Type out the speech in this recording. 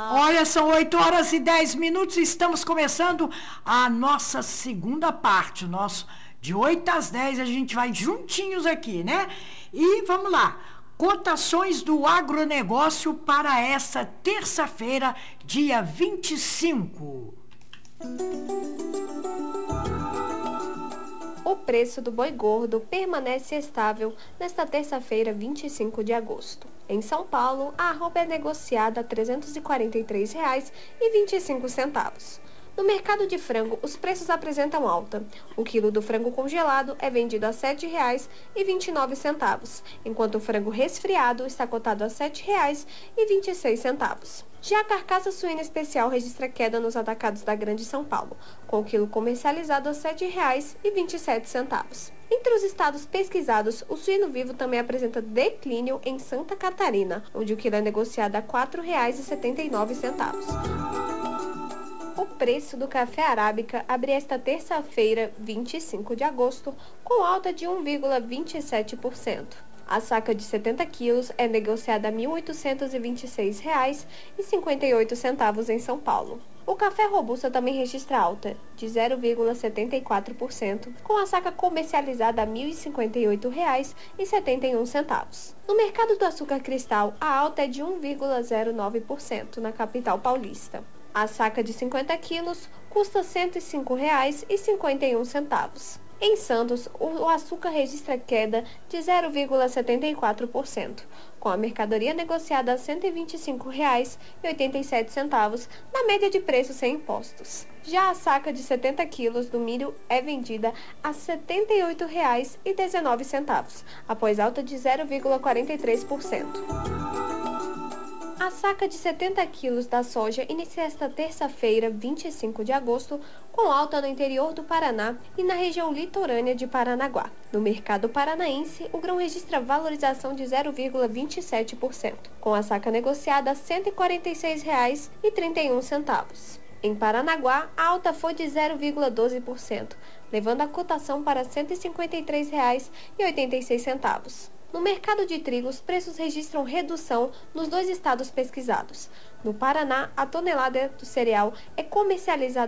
Olha, são 8h10, estamos começando a nossa segunda parte, o nosso de 8 às 10, a gente vai juntinhos aqui, né? E vamos lá, cotações do agronegócio para essa terça-feira, dia 25. O preço do boi gordo permanece estável nesta terça-feira, 25 de agosto. Em São Paulo, a arroba é negociada a R$ 343,25. No mercado de frango, os preços apresentam alta. O quilo do frango congelado é vendido a R$ 7,29, enquanto o frango resfriado está cotado a R$ 7,26. Já a carcaça suína especial registra queda nos atacados da Grande São Paulo, com o quilo comercializado a R$ 7,27. Entre os estados pesquisados, o suíno vivo também apresenta declínio em Santa Catarina, onde o quilo é negociado a R$ 4,79. O preço do café arábica abre esta terça-feira, 25 de agosto, com alta de 1,27%. A saca de 70 quilos é negociada a R$ 1.826,58 em São Paulo. O café robusta também registra alta, de 0,74%, com a saca comercializada a R$ 1.058,71. No mercado do açúcar cristal, a alta é de 1,09% na capital paulista. A saca de 50 quilos custa R$ 105,51. Em Santos, o açúcar registra queda de 0,74%, com a mercadoria negociada a R$ 125,87, na média de preço sem impostos. Já a saca de 70 quilos do milho é vendida a R$ 78,19, após alta de 0,43%. A saca de 70 quilos da soja inicia esta terça-feira, 25 de agosto, com alta no interior do Paraná e na região litorânea de Paranaguá. No mercado paranaense, o grão registra valorização de 0,27%, com a saca negociada a R$ 146,31. Em Paranaguá, a alta foi de 0,12%, levando a cotação para R$ 153,86. No mercado de trigo, os preços registram redução nos dois estados pesquisados. No Paraná, a tonelada do cereal é comercializada